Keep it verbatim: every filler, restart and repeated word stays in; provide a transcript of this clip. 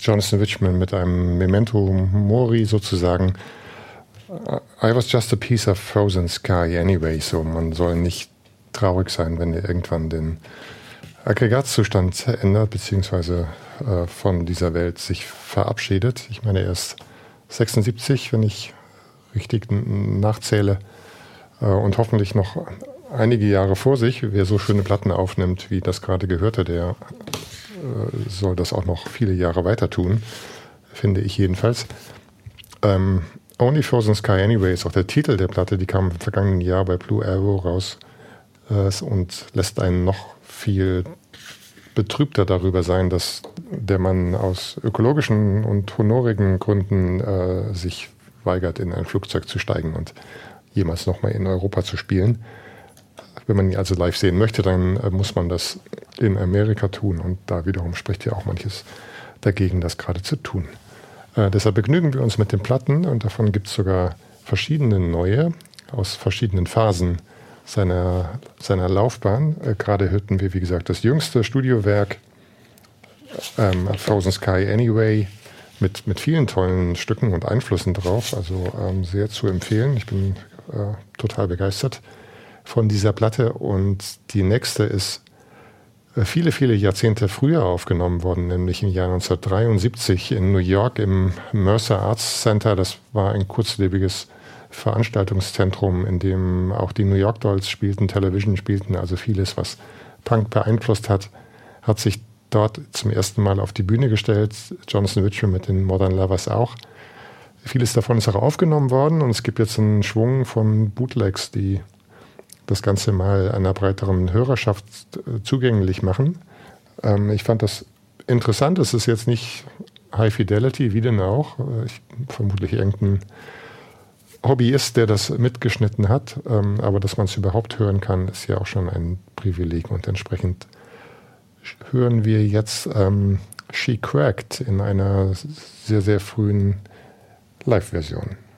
Jonathan Richman mit einem Memento Mori sozusagen. I was just a piece of frozen sky anyway. So, man soll nicht traurig sein, wenn ihr irgendwann den Aggregatzustand ändert, beziehungsweise äh, von dieser Welt sich verabschiedet. Ich meine, er ist sechsundsiebzig, wenn ich richtig nachzähle, äh, und hoffentlich noch einige Jahre vor sich. Wer so schöne Platten aufnimmt, wie das gerade gehörte, der äh, soll das auch noch viele Jahre weiter tun, finde ich jedenfalls. Ähm, Only Frozen Sky Anyway ist auch der Titel der Platte, die kam im vergangenen Jahr bei Blue Arrow raus äh, und lässt einen noch viel betrübter darüber sein, dass der Mann aus ökologischen und honorigen Gründen äh, sich weigert, in ein Flugzeug zu steigen und jemals nochmal in Europa zu spielen. Wenn man ihn also live sehen möchte, dann äh, muss man das in Amerika tun, und da wiederum spricht ja auch manches dagegen, das gerade zu tun. Äh, deshalb begnügen wir uns mit den Platten, und davon gibt es sogar verschiedene neue aus verschiedenen Phasen seiner, seiner Laufbahn. Äh, gerade hörten wir, wie gesagt, das jüngste Studiowerk, ähm, Frozen Sky Anyway, mit, mit vielen tollen Stücken und Einflüssen drauf, also ähm, sehr zu empfehlen. Ich bin äh, total begeistert von dieser Platte, und die nächste ist viele, viele Jahrzehnte früher aufgenommen worden, nämlich im Jahr neunzehnhundertdreiundsiebzig in New York im Mercer Arts Center. Das war ein kurzlebiges Veranstaltungszentrum, in dem auch die New York Dolls spielten, Television spielten, also vieles, was Punk beeinflusst hat, hat sich dort zum ersten Mal auf die Bühne gestellt. Jonathan Richman mit den Modern Lovers auch. Vieles davon ist auch aufgenommen worden, und es gibt jetzt einen Schwung von Bootlegs, die das Ganze mal einer breiteren Hörerschaft zugänglich machen. Ähm, ich fand das interessant. Es ist jetzt nicht High Fidelity, wie denn auch. Ich, vermutlich irgendein Hobbyist, der das mitgeschnitten hat. Ähm, aber dass man es überhaupt hören kann, ist ja auch schon ein Privileg. Und entsprechend hören wir jetzt ähm, She Cracked in einer sehr, sehr frühen Live-Version.